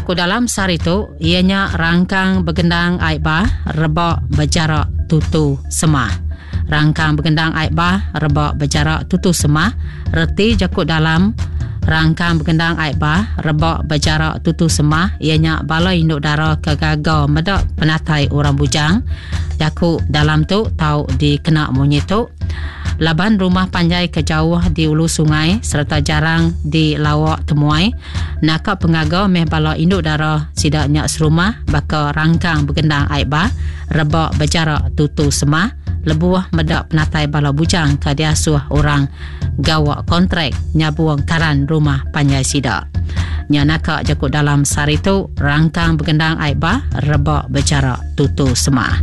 Jaku dalam sari tu ianya rangkang begendang aibah rebak berjarak tutu semah. Rangkang begendang aibah rebak berjarak tutu semah. Reti jaku dalam rangkang begendang aibah rebak berjarak tutu semah ianya balai induk dara kegagau medak penatai orang bujang. Jaku dalam tu tahu dikena monyet tu. Laban rumah panjai kejauh di ulu sungai serta jarang di lawak temuai. Nakak pengagau meh bala induk dara sidaknya serumah baka rangkang begendang aibah rebak berjarak tutu semah. Lebuah medak penatai bala bujang kadiasuh orang gawak kontrak nyabuang karan rumah panjai sidak. Nya nakak jakut dalam sari tu rangkang begendang aibah rebak berjarak tutu semah.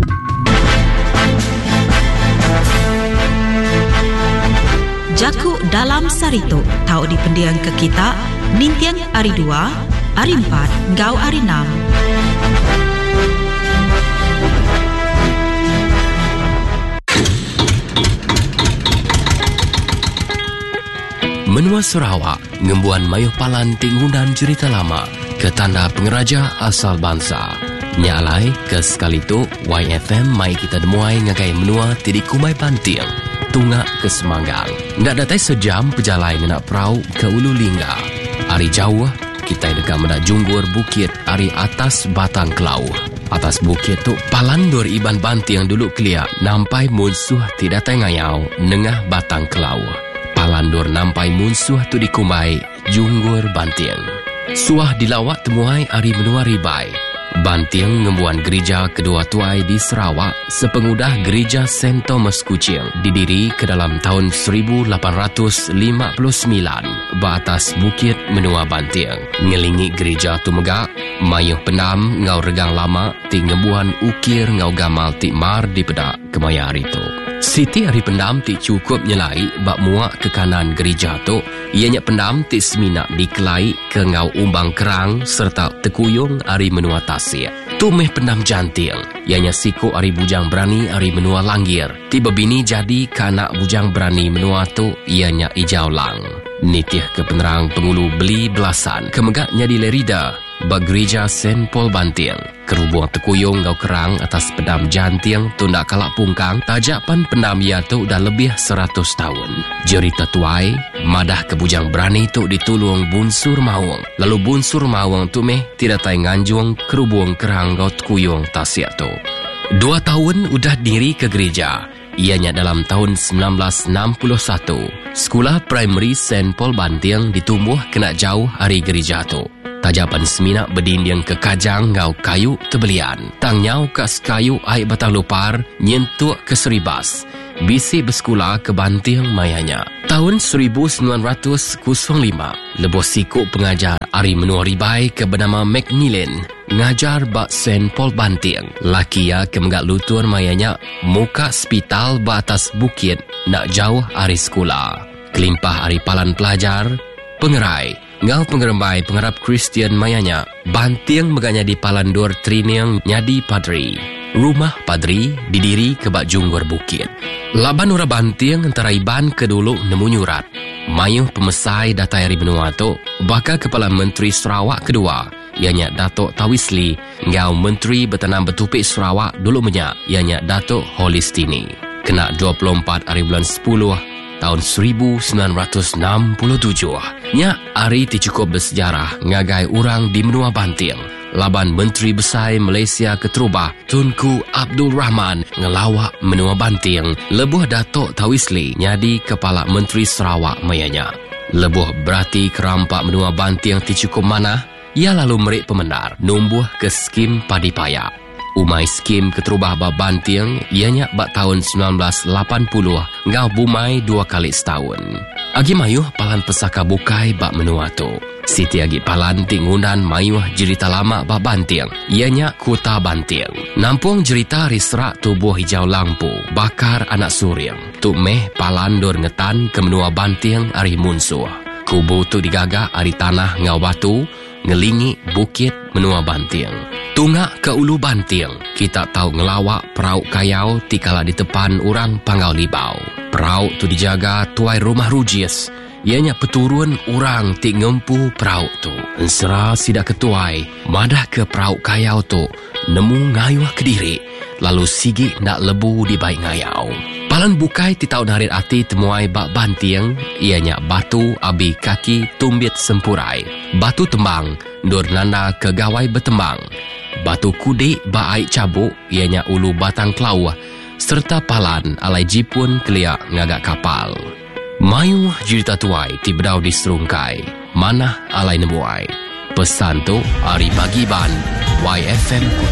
Jaku dalam sarito tahu di pendiang ke kita nintian hari 2, hari 4, ngau hari 6. Menua Sarawak ngembuan mayuh palan tingunan cerita lama ke tanda pengeraja asal bangsa. Nyalai ke sekali tu YFM mai kita demuai ngagai menua tidi kumai banting. Tungak ke Semanggang. Ndak datai sejam pejalai nak perahu ke Ulu Lingga. Ari jauh, kita dekat mendak junggur bukit ari atas batang kelau. Atas bukit tu, palandur iban banti yang dulu kelia, nampai munsuh tidak tengayau, nengah batang kelau. Palandur nampai munsuh tu dikumbai, junggur bantiang. Suah dilawat temuai ari menua ribai. Banting ngembuan gereja kedua tuai di Sarawak sepengudah gereja St. Thomas Kuching didiri ke dalam tahun 1859 batas bukit menua Banting. Ngelingi gereja tu megak, mayuh penam ngau regang lama ti ngembuan ukir ngau gamal ti mar di pedak kemaya hari tu. Siti hari pendam ti cukup nyelai bak muak ke kanan gereja tu. Ianya pendam ti seminak dikelai ke ngau umbang kerang serta tekuyung hari menua tasir. Tu meh pendam janting. Ianya siku hari bujang berani hari menua langgir. Tiba bini jadi kanak bujang berani menua tu ianya ijau lang. Nitih ke penerang pengulu beli belasan. Kemegaknya di Lerida bak gereja St. Paul Banting. Kerubung tekuyung ngau kerang atas pendam janting tundak kalak pungkang tajapan pendam ia tu dah lebih 100 tahun. Jerita tuai madah ke bujang berani tu ditulung bunsur mawang. Lalu bunsur mawang tu meh tidak tai nganjung kerubung kerang ngau tekuyung tasya tu. 2 tahun udah diri ke gereja. Ianya dalam tahun 1961. Sekolah primary St. Paul Banting ditumbuh kena jauh hari gereja tu. Tajapan seminak berdinding ke kajang ngau kayu tebelian. Tang nyau kas kayu air batang lupar nyentuk ke Seribas. Bisi bersekolah ke Banting mayanya. Tahun 1905, leboh sikuk pengajar ari menua ribai ke bernama Macmillan ngajar bak St. Paul Banting. Lakia ke menggak lutur mayanya muka spital batas bukit nak jauh ari sekolah. Kelimpah ari palan pelajar, pengerai ngau pengerembai pengharap Kristian mayanya. Banting meganya di Palandur Triniang nyadi padri. Rumah padri didiri ke bak junggur bukit. Laban ura Banting antara iban ke dulu nemu nyurat. Mayuh pemesai datai hari benua tu bakal Kepala Menteri Sarawak kedua ianya Datuk Tawisli ngau Menteri Bertanam Betupik Sarawak dulu menyak ianya Datuk Holistini. Kena 24 hari bulan 10 tahun 1967. Nya hari ti cukup bersejarah ngagai orang di menua Banting. Laban Menteri Besar Malaysia Keterubah Tunku Abdul Rahman ngelawak menua Banting. Lebuh Datuk Tawisli nyadi Kepala Menteri Sarawak mayanya. Lebuh berarti kerampak menua Banting ti cukup mana. Ia lalu merik pemendar numbuh ke skim padi payak. Umai skim Keterubah bab Banting ianya bak tahun 1980 ngau bumai 2 kali setahun. Agi mayuh palan pesaka bukai bak menua tu. Siti agi palan tingunan mayuh jerita lama bak Banting ianya Kota Banting. Nampung jerita risrak tubuh hijau lampu bakar anak suring. Tu meh palan dor ngetan ke menua Banting ari munsuh. Kubu tu digagah ari tanah ngau batu ngelingi bukit menua Banting. Tungak ke Ulu Banting, kita tahu ngelawak perahu kayau tikala di depan orang Pangau Libau. Perahu tu dijaga tuai rumah rujis. Ianya peturun orang ti ngempu perauk tu. Ensera sidak ketuai, madah ke perauk kayau tu, nemu ngayuh ke diri, lalu sigi nak lebu di baik ngayau. Palan bukai ti tau narit ati temuai bak bantiang, ianya batu abi kaki tumbit sempurai. Batu tembang, dur nanda ke gawai betembang. Batu kudik ba aik cabuk, ianya ulu batang kelau, serta palan alai jipun keliak ngagak kapal. Mayu jurita tuai ti bedau di serungkai, manah alai nebuai. Pesan tu, hari pagi ban, YFM